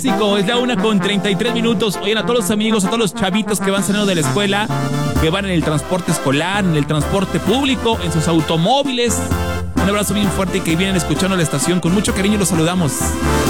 Es la 1:33. Oigan, a todos los amigos, a todos los chavitos que van saliendo de la escuela, que van en el transporte escolar, en el transporte público, en sus automóviles. Un abrazo bien fuerte y que vienen escuchando la estación. Con mucho cariño los saludamos.